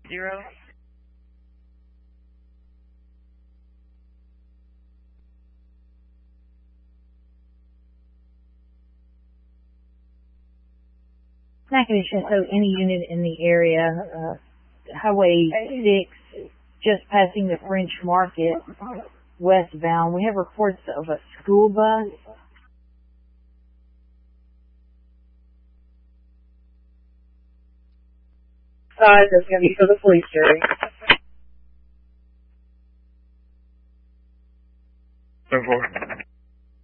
Not going to show any unit in the area. Highway 6, just passing the French Market, westbound. We have reports of a school bus. That's going to be for the police jury.